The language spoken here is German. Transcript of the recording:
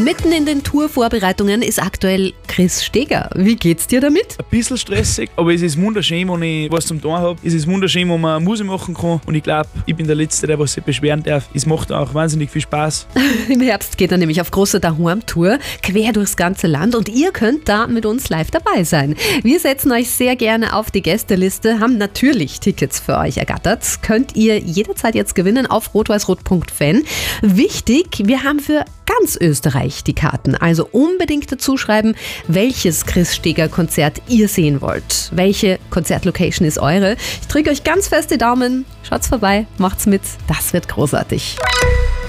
Mitten in den Tourvorbereitungen ist aktuell Chris Steger. Wie geht's dir damit? Ein bisschen stressig, aber es ist wunderschön, wenn ich was zum Tun habe. Es ist wunderschön, wenn man Musik machen kann. Und ich glaube, ich bin der Letzte, der was sich beschweren darf. Es macht auch wahnsinnig viel Spaß. Im Herbst geht er nämlich auf große Daheim-Tour quer durchs ganze Land und ihr könnt da mit uns live dabei sein. Wir setzen euch sehr gerne auf die Gästeliste, haben natürlich Tickets für euch ergattert. Könnt ihr jederzeit jetzt gewinnen auf rot-weiß-rot.fan. Wichtig, wir haben für ganz Österreich die Karten. Also unbedingt dazu schreiben, welches Chris Steger Konzert ihr sehen wollt. Welche Konzertlocation ist eure? Ich drücke euch ganz fest die Daumen. Schaut's vorbei, macht's mit. Das wird großartig.